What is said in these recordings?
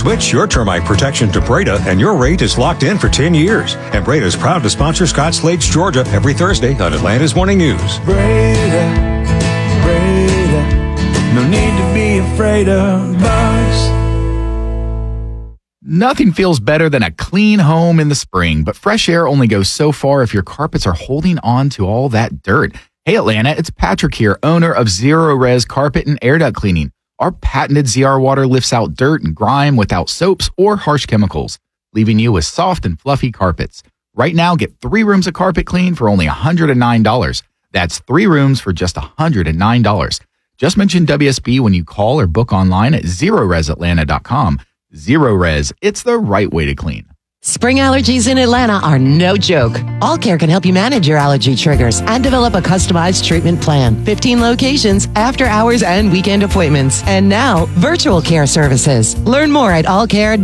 Switch your termite protection to Breda and your rate is locked in for 10 years. And Breda is proud to sponsor Scott Slade's Georgia every Thursday on Atlanta's Morning News. Breda, no need to be afraid of bugs. Nothing feels better than a clean home in the spring, but fresh air only goes so far if your carpets are holding on to all that dirt. Hey Atlanta, it's Patrick here, owner of Zero Res Carpet and Air Duct Cleaning. Our patented ZR water lifts out dirt and grime without soaps or harsh chemicals, leaving you with soft and fluffy carpets. Right now, get 3 rooms of carpet clean for only $109. That's 3 rooms for just $109. Just mention WSB when you call or book online at ZeroResAtlanta.com. Zero Res, it's the right way to clean. Spring allergies in Atlanta are no joke. All Care can help you manage your allergy triggers and develop a customized treatment plan. 15 locations, after hours and weekend appointments. And now, virtual care services. Learn more at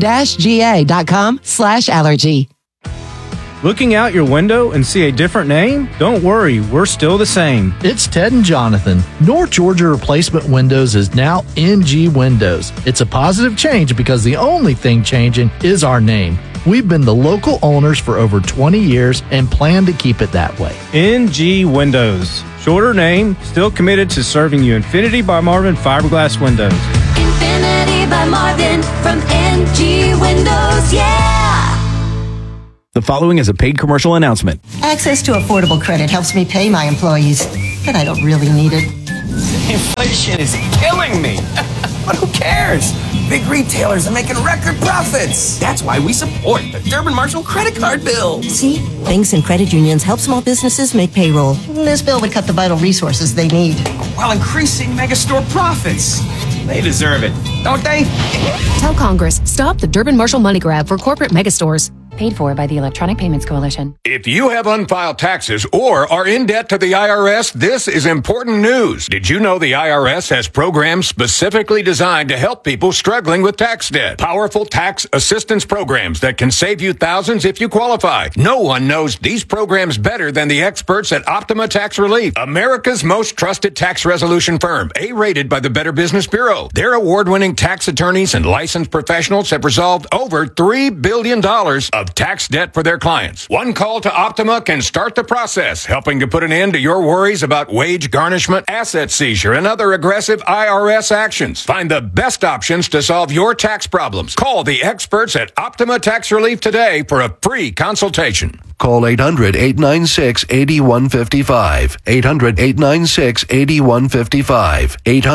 allcare-ga.com/allergy. Looking out your window and see a different name? Don't worry, we're still the same. It's Ted and Jonathan. North Georgia Replacement Windows is now NG Windows. It's a positive change because the only thing changing is our name. We've been the local owners for over 20 years and plan to keep it that way. NG Windows. Shorter name, still committed to serving you Infinity by Marvin fiberglass windows. Infinity by Marvin from NG Windows, yeah! The following is a paid commercial announcement. Access to affordable credit helps me pay my employees, but I don't really need it. Inflation is killing me. But who cares? Big retailers are making record profits. That's why we support the Durbin Marshall credit card bill. See? Banks and credit unions help small businesses make payroll. This bill would cut the vital resources they need, while increasing megastore profits. They deserve it, don't they? Tell Congress, stop the Durbin Marshall money grab for corporate megastores. Paid for by the Electronic Payments Coalition. If you have unfiled taxes or are in debt to the IRS, this is important news. Did you know the IRS has programs specifically designed to help people struggling with tax debt? Powerful tax assistance programs that can save you thousands if you qualify. No one knows these programs better than the experts at Optima Tax Relief, America's most trusted tax resolution firm, A-rated by the Better Business Bureau. Their award-winning tax attorneys and licensed professionals have resolved over $3 billion of tax debt for their clients. One call to Optima can start the process, helping to put an end to your worries about wage garnishment, asset seizure, and other aggressive IRS actions. Find the best options to solve your tax problems. Call the experts at Optima Tax Relief today for a free consultation. Call 800-896-8155. 800-896-8155.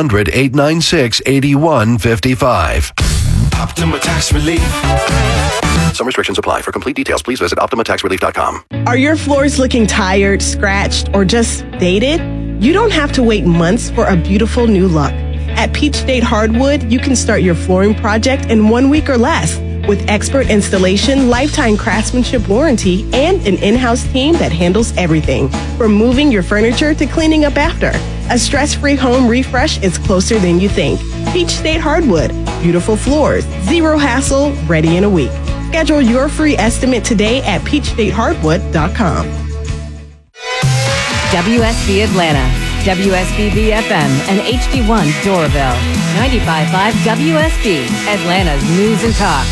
800-896-8155. Optima Tax Relief. Some restrictions apply. For complete details, please visit OptimaTaxRelief.com. Are your floors looking tired, scratched, or just dated? You don't have to wait months for a beautiful new look. At Peach State Hardwood, you can start your flooring project in 1 week or less with expert installation, lifetime craftsmanship warranty, and an in-house team that handles everything, from moving your furniture to cleaning up after. A stress-free home refresh is closer than you think. Peach State Hardwood. Beautiful floors, zero hassle, ready in a week. Schedule your free estimate today at peachstatehardwood.com. WSB Atlanta, WSB FM, and HD1 Doraville. 95.5 WSB, Atlanta's news and talk.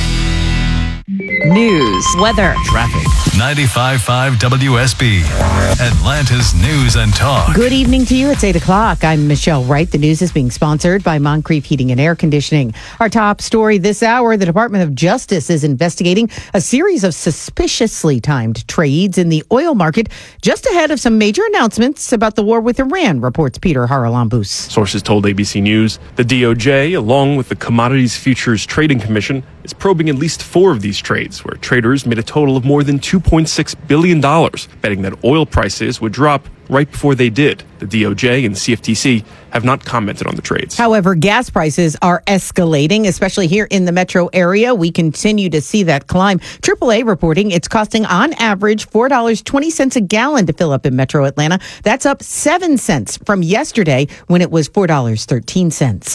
News, weather, traffic. 95.5 WSB, Atlanta's news and talk. Good evening to you. It's 8 o'clock. I'm Michelle Wright. The news is being sponsored by Moncrief Heating and Air Conditioning. Our top story this hour, the Department of Justice is investigating a series of suspiciously timed trades in the oil market just ahead of some major announcements about the war with Iran, reports Peter Haralambous. Sources told ABC News the DOJ, along with the Commodities Futures Trading Commission, is probing at least 4 of these trades, where traders made a total of more than $2.6 billion, betting that oil prices would drop right before they did. The DOJ and CFTC have not commented on the trades. However, gas prices are escalating, especially here in the metro area. We continue to see that climb. AAA reporting it's costing on average $4.20 a gallon to fill up in metro Atlanta. That's up 7 cents from yesterday when it was $4.13.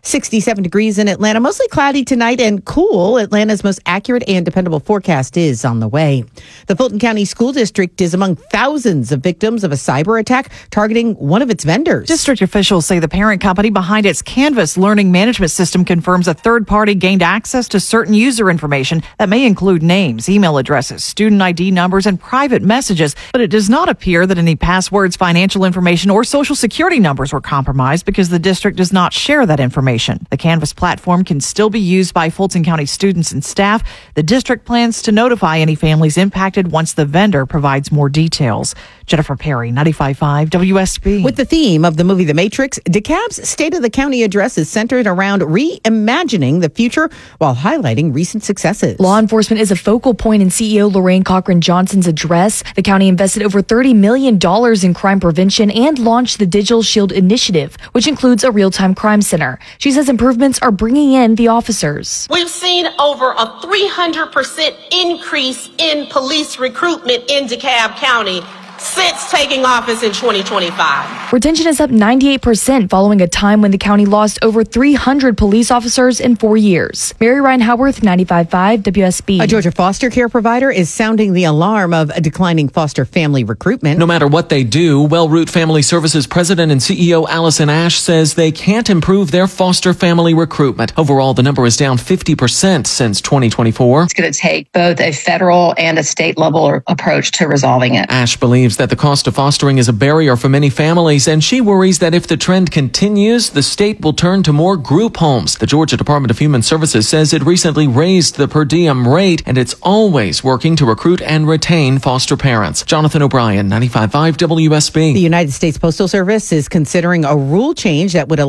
67 degrees in Atlanta, mostly cloudy tonight and cool. Atlanta's most accurate and dependable forecast is on the way. The Fulton County School District is among thousands of victims of a cyber attack targeting one of its vendors. District officials say the parent company behind its Canvas learning management system confirms a third party gained access to certain user information that may include names, email addresses, student ID numbers, and private messages. But it does not appear that any passwords, financial information, or social security numbers were compromised because the district does not share that information. The Canvas platform can still be used by Fulton County students and staff. The district plans to notify any families impacted once the vendor provides more details. Jennifer Perry, 95.5 WSB. With the theme of the movie The Matrix, DeKalb's State of the County address is centered around reimagining the future while highlighting recent successes. Law enforcement is a focal point in CEO Lorraine Cochran Johnson's address. The county invested over $30 million in crime prevention and launched the Digital Shield Initiative, which includes a real-time crime center. She says improvements are bringing in the officers. We've seen over a 300% increase in police recruitment in DeKalb County since taking office in 2025. Retention is up 98% following a time when the county lost over 300 police officers in 4 years. Mary Ryan Howarth, 95.5 WSB. A Georgia foster care provider is sounding the alarm of a declining foster family recruitment. No matter what they do, Wellroot Family Services President and CEO Allison Ash says they can't improve their foster family recruitment. Overall, the number is down 50% since 2024. It's going to take both a federal and a state level approach to resolving it. Ash believes that the cost of fostering is a barrier for many families, and she worries that if the trend continues, the state will turn to more group homes. The Georgia Department of Human Services says it recently raised the per diem rate, and it's always working to recruit and retain foster parents. Jonathan O'Brien, 95.5 WSB. The United States Postal Service is considering a rule change that would